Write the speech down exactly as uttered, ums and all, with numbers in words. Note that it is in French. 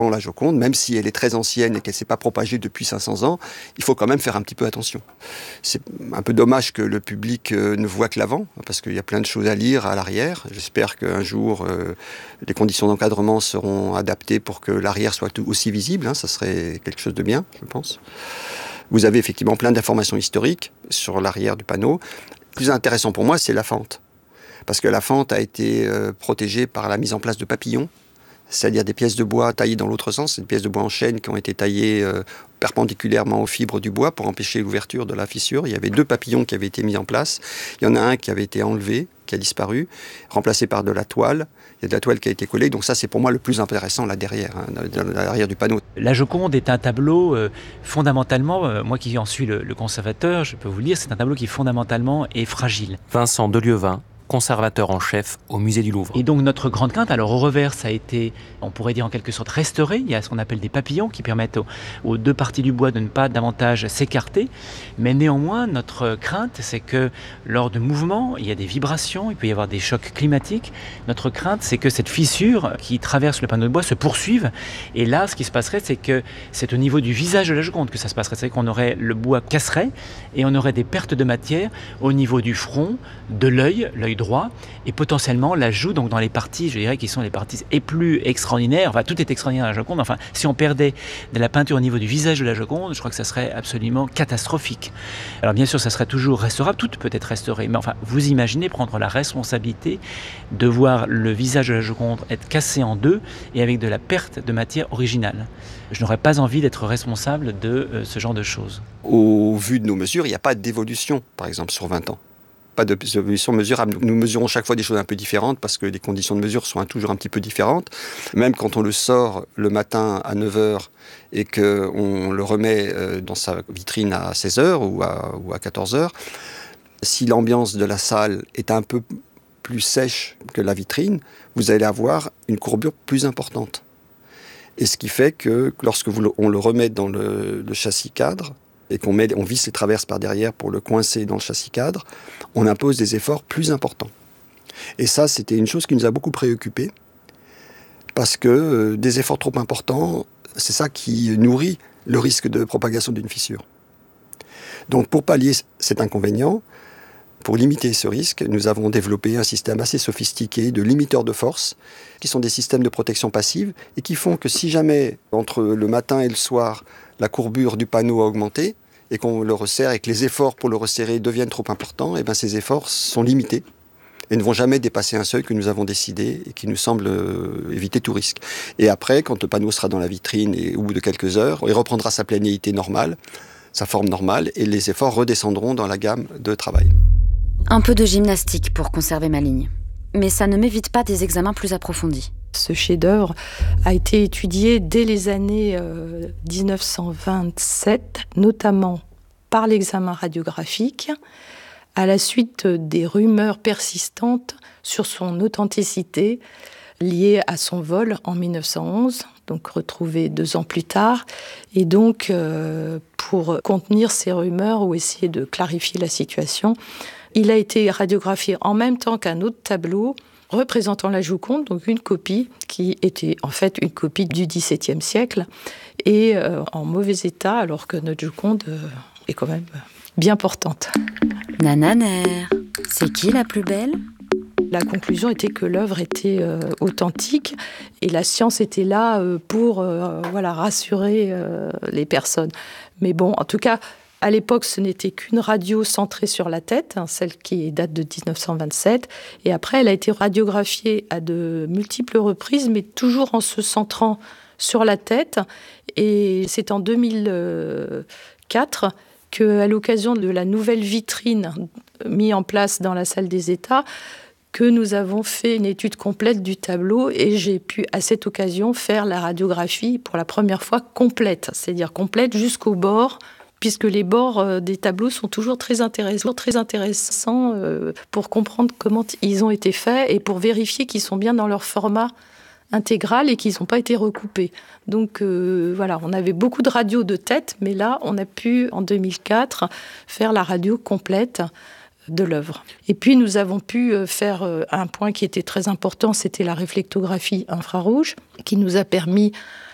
La Joconde, même si elle est très ancienne et qu'elle ne s'est pas propagée depuis cinq cents ans, il faut quand même faire un petit peu attention. C'est un peu dommage que le public euh, ne voit que l'avant, parce qu'il y a plein de choses à lire à l'arrière. J'espère qu'un jour, euh, les conditions d'encadrement seront adaptées pour que l'arrière soit tout aussi visible. Hein, ça serait quelque chose de bien, je pense. Vous avez effectivement plein d'informations historiques sur l'arrière du panneau. Le plus intéressant pour moi, c'est la fente. Parce que la fente a été euh, protégée par la mise en place de papillons, c'est-à-dire des pièces de bois taillées dans l'autre sens, des pièces de bois en chêne qui ont été taillées euh, perpendiculairement aux fibres du bois pour empêcher l'ouverture de la fissure. Il y avait deux papillons qui avaient été mis en place. Il y en a un qui avait été enlevé, qui a disparu, remplacé par de la toile. Il y a de la toile qui a été collée. Donc ça, c'est pour moi le plus intéressant là derrière, hein, à l'arrière du panneau. La Joconde est un tableau, euh, fondamentalement, euh, moi qui en suis le, le conservateur, je peux vous le dire, c'est un tableau qui fondamentalement est fragile. Vincent Delieuvin, conservateur en chef au musée du Louvre. Et donc notre grande crainte, alors au revers, ça a été, on pourrait dire en quelque sorte restauré. Il y a ce qu'on appelle des papillons qui permettent aux, aux deux parties du bois de ne pas davantage s'écarter. Mais néanmoins, notre crainte, c'est que lors de mouvements, il y a des vibrations, il peut y avoir des chocs climatiques. Notre crainte, c'est que cette fissure qui traverse le panneau de bois se poursuive. Et là, ce qui se passerait, c'est que c'est au niveau du visage de la Joconde que ça se passerait. C'est qu'on aurait, le bois casserait et on aurait des pertes de matière au niveau du front, de l'œil, l'œil droit, et potentiellement la joue, donc dans les parties, je dirais, qui sont les parties les plus extraordinaires. Enfin, tout est extraordinaire à la Joconde. Enfin, si on perdait de la peinture au niveau du visage de la Joconde, je crois que ça serait absolument catastrophique. Alors bien sûr, ça serait toujours restaurable, tout peut être restauré, mais enfin, vous imaginez prendre la responsabilité de voir le visage de la Joconde être cassé en deux et avec de la perte de matière originale. Je n'aurais pas envie d'être responsable de euh, ce genre de choses. Au vu de nos mesures, il n'y a pas d'évolution, par exemple, sur vingt ans. Pas d'évolution mesurable. Nous mesurons chaque fois des choses un peu différentes parce que les conditions de mesure sont toujours un petit peu différentes. Même quand on le sort le matin à neuf heures et qu'on le remet dans sa vitrine à seize heures ou à, ou à quatorze heures, si l'ambiance de la salle est un peu plus sèche que la vitrine, vous allez avoir une courbure plus importante. Et ce qui fait que lorsque vous le, on le remet dans le, le châssis cadre, et qu'on met, on visse les traverses par derrière pour le coincer dans le châssis cadre, on impose des efforts plus importants. Et ça, c'était une chose qui nous a beaucoup préoccupés, parce que euh, des efforts trop importants, c'est ça qui nourrit le risque de propagation d'une fissure. Donc pour pallier cet inconvénient, pour limiter ce risque, nous avons développé un système assez sophistiqué de limiteurs de force, qui sont des systèmes de protection passive, et qui font que si jamais, entre le matin et le soir, la courbure du panneau a augmenté, et qu'on le resserre, et que les efforts pour le resserrer deviennent trop importants, et bien ces efforts sont limités, et ne vont jamais dépasser un seuil que nous avons décidé, et qui nous semble euh, éviter tout risque. Et après, quand le panneau sera dans la vitrine, et au bout de quelques heures, il reprendra sa planéité normale, sa forme normale, et les efforts redescendront dans la gamme de travail. Un peu de gymnastique pour conserver ma ligne. Mais ça ne m'évite pas des examens plus approfondis. Ce chef-d'œuvre a été étudié dès les années euh, dix-neuf cent vingt-sept, notamment par l'examen radiographique, à la suite des rumeurs persistantes sur son authenticité liée à son vol en mille neuf cent onze, donc retrouvé deux ans plus tard. Et donc, euh, pour contenir ces rumeurs ou essayer de clarifier la situation, il a été radiographié en même temps qu'un autre tableau représentant la Joconde, donc une copie qui était en fait une copie du dix-septième siècle et euh, en mauvais état, alors que notre Joconde euh, est quand même bien portante. Nananère, c'est qui la plus belle ? La conclusion était que l'œuvre était euh, authentique et la science était là euh, pour euh, voilà, rassurer euh, les personnes. Mais bon, en tout cas, à l'époque, ce n'était qu'une radio centrée sur la tête, hein, celle qui date de dix-neuf cent vingt-sept. Et après, elle a été radiographiée à de multiples reprises, mais toujours en se centrant sur la tête. Et c'est en deux mille quatre qu'à l'occasion de la nouvelle vitrine mise en place dans la salle des États, que nous avons fait une étude complète du tableau et j'ai pu, à cette occasion, faire la radiographie pour la première fois complète, c'est-à-dire complète jusqu'au bord, puisque les bords des tableaux sont toujours très intéressants, très intéressants pour comprendre comment ils ont été faits et pour vérifier qu'ils sont bien dans leur format intégral et qu'ils n'ont pas été recoupés. Donc euh, voilà, on avait beaucoup de radios de tête, mais là, on a pu, en deux mille quatre, faire la radio complète de l'œuvre. Et puis, nous avons pu faire un point qui était très important, c'était la réflectographie infrarouge, qui nous a permis